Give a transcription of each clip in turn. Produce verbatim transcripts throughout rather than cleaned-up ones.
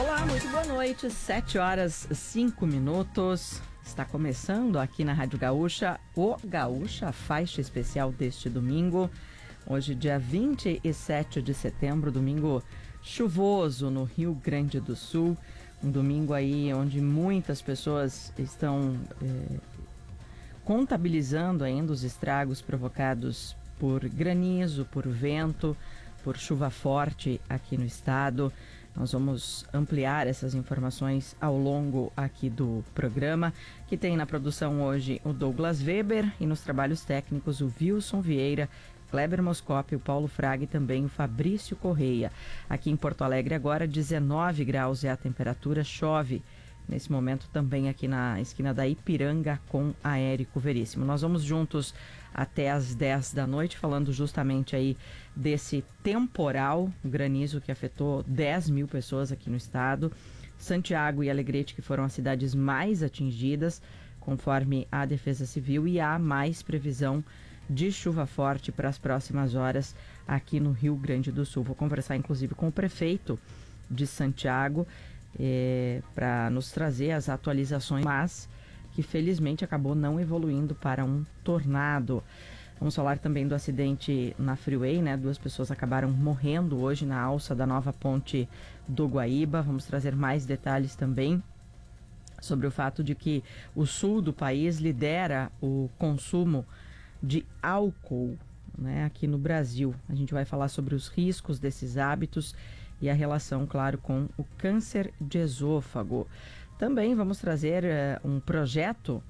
Olá, muito boa noite, sete horas e cinco minutos. Está começando aqui na Rádio Gaúcha, o Gaúcha, a faixa especial deste domingo. Hoje, dia vinte e sete de setembro, domingo chuvoso no Rio Grande do Sul. Um domingo aí onde muitas pessoas estão eh, contabilizando ainda os estragos provocados por granizo, por vento, por chuva forte aqui no estado. Nós vamos ampliar essas informações ao longo aqui do programa, que tem na produção hoje o Douglas Weber e nos trabalhos técnicos o Wilson Vieira, Kleber Moscopi, o Paulo Fraga e também o Fabrício Correia. Aqui em Porto Alegre agora dezenove graus é a temperatura, chove nesse momento também aqui na esquina da Ipiranga com a Érico Veríssimo. Nós vamos juntos até às dez da noite falando justamente aí desse temporal, granizo que afetou dez mil pessoas aqui no estado. Santiago e Alegrete que foram as cidades mais atingidas, conforme a Defesa Civil, e há mais previsão de chuva forte para as próximas horas aqui no Rio Grande do Sul. Vou conversar inclusive com o prefeito de Santiago É, para nos trazer as atualizações, mas que felizmente acabou não evoluindo para um tornado. Vamos falar também do acidente na Freeway, né? Duas pessoas acabaram morrendo hoje na alça da nova ponte do Guaíba. Vamos trazer mais detalhes também sobre o fato de que o sul do país lidera o consumo de álcool, né, aqui no Brasil. A gente vai falar sobre os riscos desses hábitos e a relação, claro, com o câncer de esôfago. Também vamos trazer uh, um projeto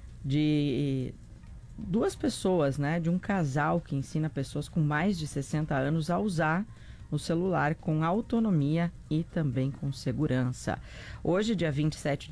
de duas pessoas, né, de um casal que ensina pessoas com mais de sessenta anos a usar o celular com autonomia e também com segurança. Hoje, dia vinte e sete de